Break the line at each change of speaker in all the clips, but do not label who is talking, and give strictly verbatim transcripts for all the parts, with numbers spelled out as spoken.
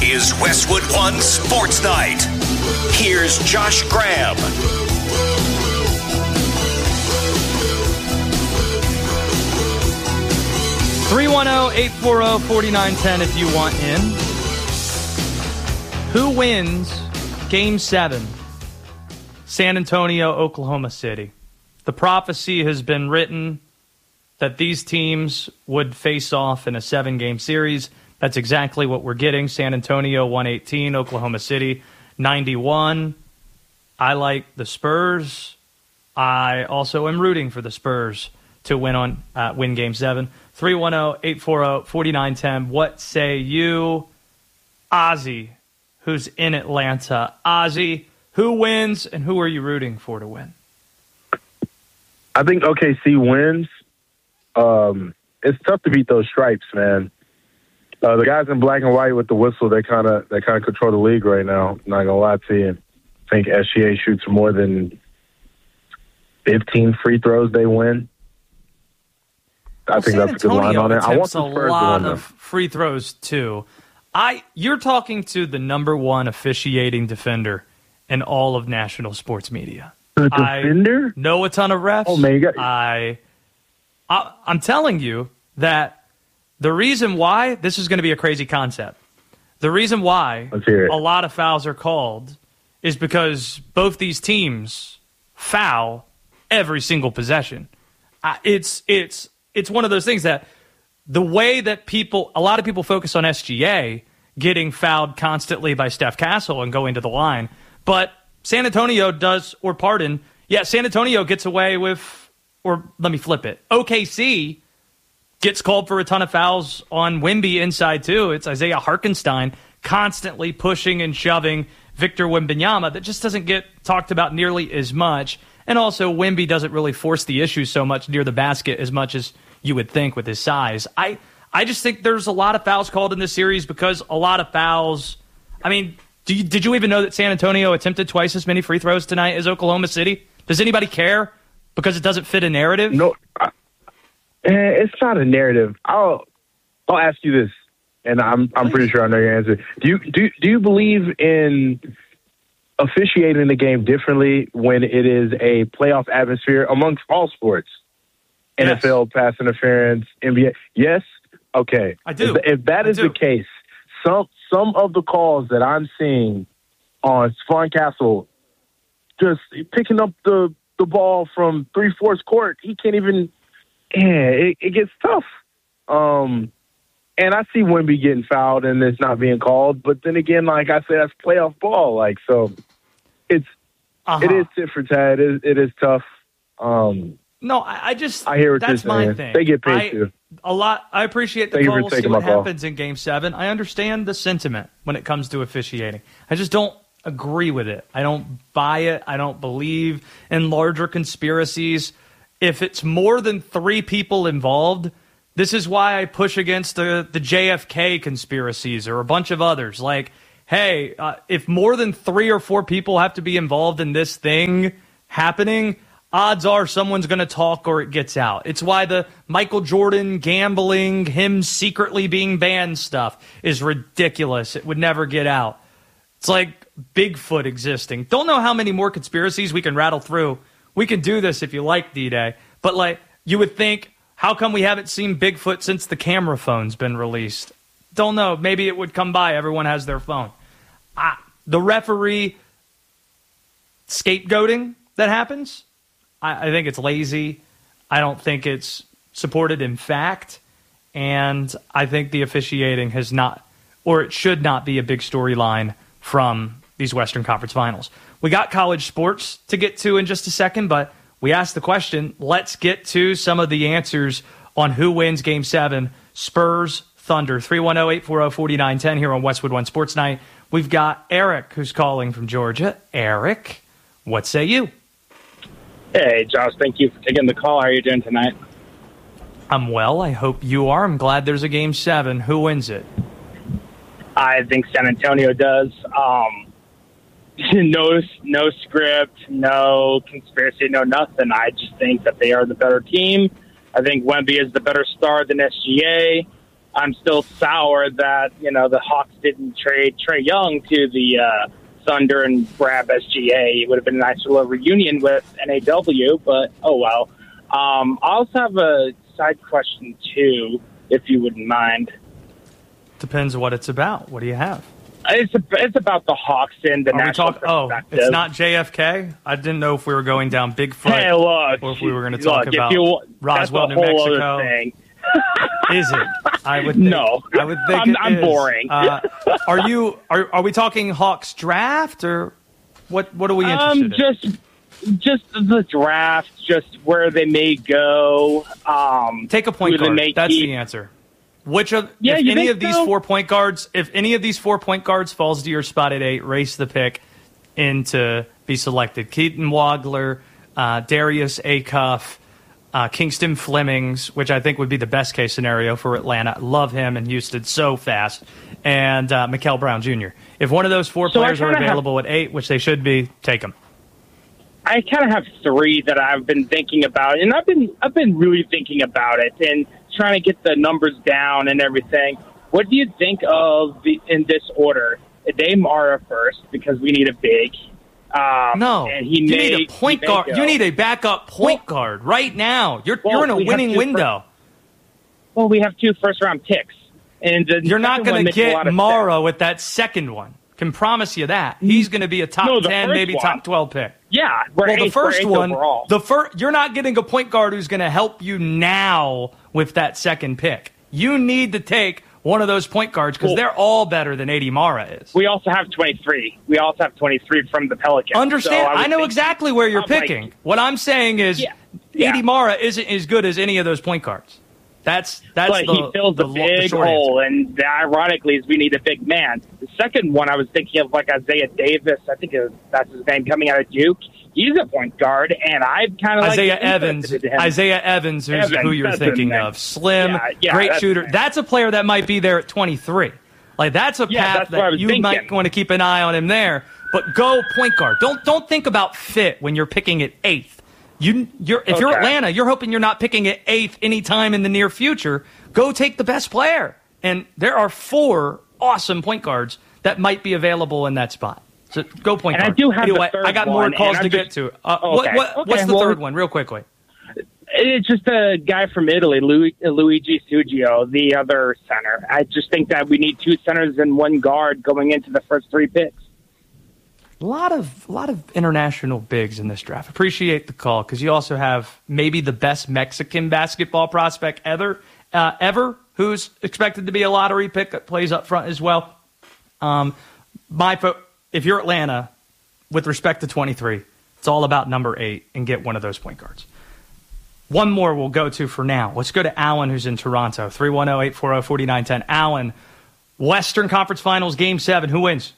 is Westwood One Sports Night. Here's Josh Graham.
three one zero, eight four zero, four nine one zero if you want in. Who wins Game seven? San Antonio, Oklahoma City. The prophecy has been written that these teams would face off in a seven-game series. That's exactly what we're getting. San Antonio, one eighteen. Oklahoma City, ninety-one. I like the Spurs. I also am rooting for the Spurs to win on uh, win Game seven. three one zero, eight four zero, four nine one zero. What say you? Ozzy, who's in Atlanta. Ozzy, who wins and who are you rooting for to win?
I think O K C wins. Um, it's tough to beat those stripes, man. Uh, the guys in black and white with the whistle, they kind of they kind of control the league right now. I'm not gonna lie to you. I think S G A shoots more than fifteen free throws, they win. I
well,
think
San
that's a good line on it. I want the
a
Spurs
lot
to win
of free throws too. I you're talking to the number one officiating defender in all of national sports media.
The defender?
I know a ton of refs.
Oh man, you got-
I, I I'm telling you that. The reason why, this is going to be a crazy concept, the reason why a lot of fouls are called is because both these teams foul every single possession. Uh, it's it's it's one of those things that the way that people, a lot of people focus on S G A getting fouled constantly by Steph Castle and going to the line, but San Antonio does, or pardon, yeah, San Antonio gets away with, or let me flip it, O K C gets called for a ton of fouls on Wemby inside, too. It's Isaiah Hartenstein constantly pushing and shoving Victor Wembanyama. That just doesn't get talked about nearly as much. And also, Wemby doesn't really force the issue so much near the basket as much as you would think with his size. I, I just think there's a lot of fouls called in this series because a lot of fouls. I mean, do you, did you even know that San Antonio attempted twice as many free throws tonight as Oklahoma City? Does anybody care because it doesn't fit a narrative?
No, I- It's not a narrative. I'll I'll ask you this, and I'm I'm pretty sure I know your answer. Do you do do you believe in officiating the game differently when it is a playoff atmosphere amongst all sports? Yes. N F L pass interference, N B A. Yes. Okay.
I do.
If, if that is the case, some some of the calls that I'm seeing on Stephon Castle, just picking up the the ball from three fourths court, he can't even. Yeah, it, it gets tough. Um, and I see Wemby getting fouled and it's not being called. But then again, like I said, that's playoff ball. Like, so it's, uh-huh. it is tit for tat. It is, it is tough. Um,
no, I, I just,
I hear what
that's
you're
my
saying.
thing.
They get paid
I,
too.
A lot. I appreciate the
Thank
call. We'll see what happens
call.
in Game seven. I understand the sentiment when it comes to officiating. I just don't agree with it. I don't buy it. I don't believe in larger conspiracies. If it's more than three people involved, this is why I push against the, the J F K conspiracies or a bunch of others. Like, hey, uh, if more than three or four people have to be involved in this thing happening, odds are someone's going to talk or it gets out. It's why the Michael Jordan gambling, him secretly being banned stuff is ridiculous. It would never get out. It's like Bigfoot existing. Don't know how many more conspiracies we can rattle through. We can do this if you like, D-Day. But, like, you would think, how come we haven't seen Bigfoot since the camera phone's been released? Don't know. Maybe it would come by. Everyone has their phone. Ah, the referee scapegoating that happens, I, I think it's lazy. I don't think it's supported in fact. And I think the officiating has not, or it should not be a big storyline from these Western Conference Finals. We got college sports to get to in just a second, but we asked the question. Let's get to some of the answers on who wins Game seven. Spurs, Thunder. three one zero, eight four zero, four nine one zero here on Westwood One Sports Night. We've got Eric who's calling from Georgia. Eric, what say you?
Hey, Josh, thank you for taking the call. How are you doing tonight?
I'm well. I hope you are. I'm glad there's a Game seven. Who wins it?
I think San Antonio does. Um, no, no script, no conspiracy, no nothing. I just think that they are the better team. I think Wemby is the better star than S G A. I'm still sour that, you know, the Hawks didn't trade Trae Young to the uh, Thunder and grab S G A. It would have been a nice little reunion with N A W, but oh well. Um, I also have a side question, too, if you wouldn't mind.
Depends what it's about. What do you have?
It's a, it's about the Hawks and the
Are
national
talk, Oh, it's not J F K? I didn't know if we were going down Bigfoot
hey, look,
or if we were going to talk
look,
about
you,
Roswell, New Mexico. Is it? I would think,
no.
I would think
I'm,
it
I'm
is.
boring.
uh, are you? Are are we talking Hawks draft or what? What are we interested
um, just,
in?
Just the draft, just where they may go. Um,
Take a point guard. That's
keep.
the answer. Which of
yeah,
if any of
so?
these four point guards, if any of these four point guards falls to your spot at eight, race the pick in to be selected. Keaton Wagler, uh, Darius Acuff, uh, Kingston Flemings, which I think would be the best case scenario for Atlanta. Love him in Houston so fast, and uh, Mikal Brown Junior If one of those four
so
players are available
have,
at eight, which they should be, take them.
I kind of have three that I've been thinking about, and I've been I've been really thinking about it and trying to get the numbers down and everything. What do you think of the, in this order? Dame Mara first, because we need a big. Um,
no,
and he
you
may,
need a point guard.
Go.
You need a backup point well, guard right now. You're well, you're in a
we
winning window.
First, well, we have two first round picks, and the
you're not going to get Mara
sense.
with that second one. Can promise you that he's going to be a top
no,
ten, maybe
one.
top twelve pick.
Yeah, we're
well, the
eighth,
first one,
overall.
the first, you're not getting a point guard who's going to help you now with that second pick. You need to take one of those point guards because well, they're all better than A D Mara is.
We also have twenty-three. We also have twenty-three from the Pelicans.
Understand?
So I,
I know exactly where you're I'm picking. Like, what I'm saying is, yeah, yeah. A D Mara isn't as good as any of those point guards. That's that's
but
the,
he fills
the,
a big
the
hole,
answer.
And the, ironically, is we need a big man. The second one, I was thinking of like Isaiah Davis. I think that's his name, coming out of Duke. He's a point guard, and I've kind of
Isaiah
like
Evans. Isaiah Evans, who's
Evans,
who you're thinking of. Slim,
yeah, yeah,
great
that's
shooter. That's a player that might be there at twenty-three. Like that's a
yeah,
path
that's
that you
thinking.
might want to keep an eye on him there. But go point guard. Don't don't think about fit when you're picking at eighth. You, you're, if okay. you're Atlanta, you're hoping you're not picking at eighth anytime in the near future. Go take the best player. And there are four awesome point guards that might be available in that spot. So go point
and
guard.
I do have
anyway,
the third
I got
one,
more calls to
just,
get to. Uh,
okay.
what, what,
okay.
What's the
well,
third one, real quickly?
It's just a guy from Italy, Luigi, Luigi Suggio, the other center. I just think that we need two centers and one guard going into the first three picks.
A lot of a lot of international bigs in this draft. Appreciate the call because you also have maybe the best Mexican basketball prospect ever, uh, ever, who's expected to be a lottery pick that plays up front as well. Um, my fo- if you're Atlanta, with respect to twenty-three, it's all about number eight and get one of those point guards. One more we'll go to for now. Let's go to Alan, who's in Toronto. three one zero, eight four zero, four nine one zero. Alan, Western Conference Finals, Game seven. Who wins?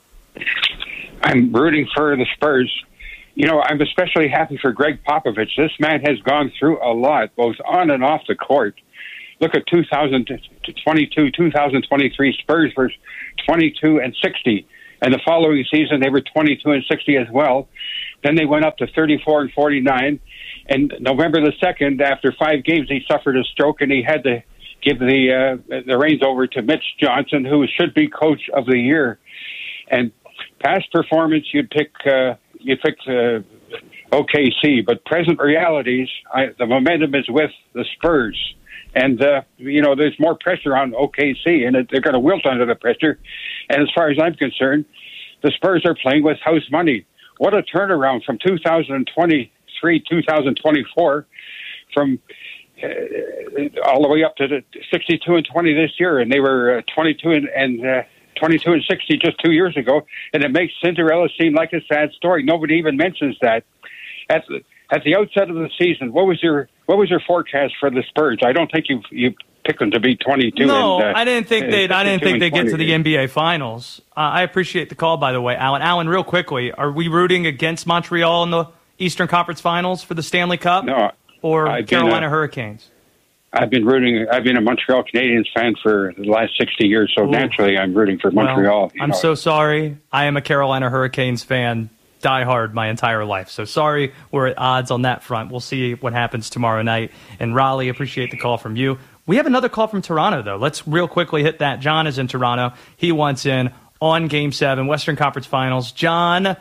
I'm rooting for the Spurs. You know, I'm especially happy for Greg Popovich. This man has gone through a lot, both on and off the court. Look at two thousand twenty-two, two thousand twenty-three Spurs versus twenty-two and sixty. And the following season, they were twenty-two and sixty as well. Then they went up to thirty-four and forty-nine. And November the second, after five games, he suffered a stroke, and he had to give the uh, the reins over to Mitch Johnson, who should be Coach of the Year. And past performance, you'd pick uh, you'd pick uh, O K C, but present realities, I, the momentum is with the Spurs, and uh, you know there's more pressure on O K C, and they're going to wilt under the pressure. And as far as I'm concerned, the Spurs are playing with house money. What a turnaround from two thousand twenty-three, two thousand twenty-four, from uh, all the way up to the sixty-two and twenty this year, and they were uh, twenty-two and. and uh, twenty-two and sixty just two years ago, and it makes Cinderella seem like a sad story. Nobody even mentions that. At the, at the outset of the season, what was your what was your forecast for the Spurs? I don't think you you picked them to be twenty-two.
No,
and, uh,
I didn't think they. I didn't think they get to the N B A Finals. Uh, I appreciate the call, by the way, Alan. Alan, real quickly, are we rooting against Montreal in the Eastern Conference Finals for the Stanley Cup?
No,
or
I've
Carolina
a,
Hurricanes?
I've been rooting. I've been a Montreal Canadiens fan for the last sixty years, so Ooh. naturally I'm rooting for Montreal.
Well, I'm know. so sorry. I am a Carolina Hurricanes fan, diehard my entire life. So sorry, we're at odds on that front. We'll see what happens tomorrow night. And Raleigh, appreciate the call from you. We have another call from Toronto, though. Let's real quickly hit that. John is in Toronto. He wants in on Game seven, Western Conference Finals. John,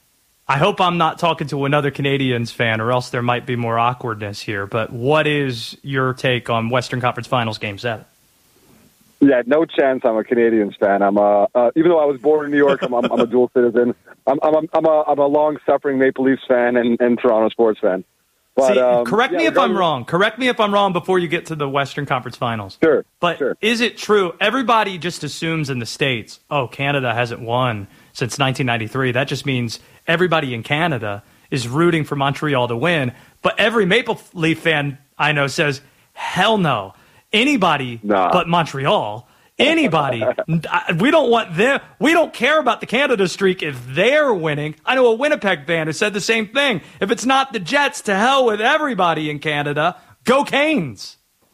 I hope I'm not talking to another Canadiens fan, or else there might be more awkwardness here. But what is your take on Western Conference Finals Game seven?
Yeah, no chance I'm a Canadiens fan. I'm a, uh, even though I was born in New York, I'm, I'm, I'm a dual citizen. I'm, I'm, I'm a, I'm a long-suffering Maple Leafs fan and, and Toronto sports fan. But,
See,
um,
correct
yeah,
me if I'm wrong. Correct me if I'm wrong before you get to the Western Conference Finals.
Sure.
But
sure.
is it true? Everybody just assumes in the States, oh, Canada hasn't won since nineteen ninety-three. That just means everybody in Canada is rooting for Montreal to win. But every Maple Leaf fan I know says, hell no. Anybody
nah.
but Montreal. Anybody. We don't want them. We don't care about the Canada streak if they're winning. I know a Winnipeg fan who said the same thing. If it's not the Jets, to hell with everybody in Canada. Go Canes.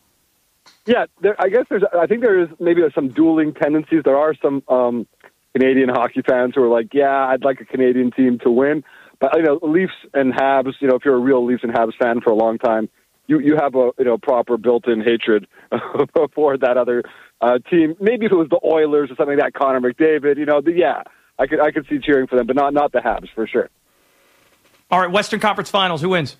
Yeah, there, I guess there's. I think there is maybe some dueling tendencies. There are some um, Canadian hockey fans who are like, yeah, I'd like a Canadian team to win. But, you know, Leafs and Habs, you know, if you're a real Leafs and Habs fan for a long time, you, you have a, you know, proper built-in hatred for that other uh, team. Maybe if it was the Oilers or something like that, Connor McDavid, you know, the, yeah, I could I could see cheering for them, but not not the Habs for sure.
All right, Western Conference Finals, who wins?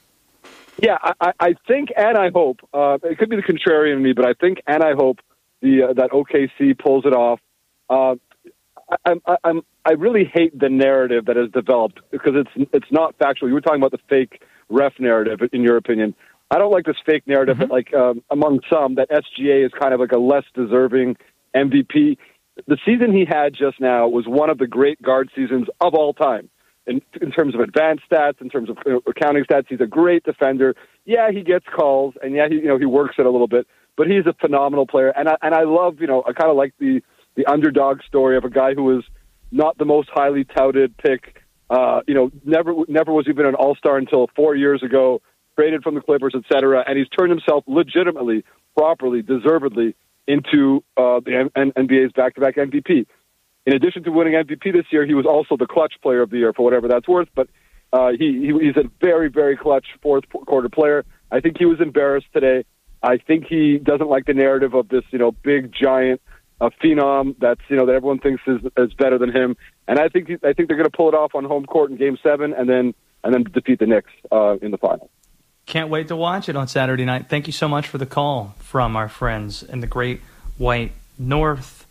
Yeah, I, I think and I hope, uh, it could be the contrarian in me, but I think and I hope the uh, that O K C pulls it off. Uh, I, I, I'm, I really hate the narrative that has developed because it's it's not factual. You were talking about the fake ref narrative, in your opinion. I don't like this fake narrative, mm-hmm. like um, among some, that S G A is kind of like a less deserving M V P. The season he had just now was one of the great guard seasons of all time. In, in terms of advanced stats, in terms of you know, accounting stats, he's a great defender. Yeah, he gets calls, and yeah, he you know he works it a little bit, but he's a phenomenal player. And I and I love you know I kind of like the the underdog story of a guy who was not the most highly touted pick. Uh, you know, never never was even an All-Star until four years ago. Traded from the Clippers, et cetera, and he's turned himself legitimately, properly, deservedly into uh, the N B A's back-to-back M V P. In addition to winning M V P this year, he was also the clutch player of the year for whatever that's worth, but uh, he, he he's a very, very clutch fourth-quarter player. I think he was embarrassed today. I think he doesn't like the narrative of this, you know, big, giant uh, phenom that's, you know, that everyone thinks is, is better than him. And I think I think they're going to pull it off on home court in Game seven and then and then defeat the Knicks uh, in the final.
Can't wait to watch it on Saturday night. Thank you so much for the call from our friends in the Great White North.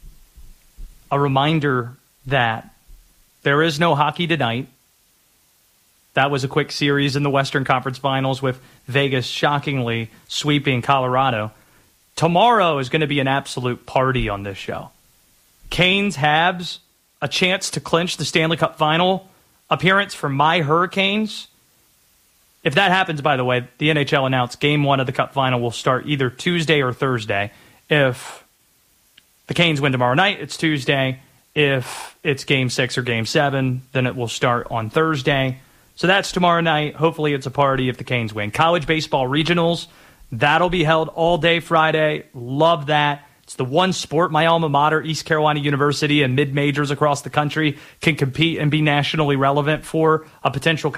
A reminder that there is no hockey tonight. That was a quick series in the Western Conference Finals with Vegas shockingly sweeping Colorado. Tomorrow is going to be an absolute party on this show. Canes Habs, a chance to clinch the Stanley Cup Final appearance for my Hurricanes. If that happens, by the way, the N H L announced Game one of the Cup Final will start either Tuesday or Thursday. If the Canes win tomorrow night, it's Tuesday. If it's Game six or Game seven, then it will start on Thursday. So that's tomorrow night. Hopefully it's a party if the Canes win. College baseball regionals, that'll be held all day Friday. Love that. It's the one sport my alma mater, East Carolina University, and mid-majors across the country can compete and be nationally relevant for a potential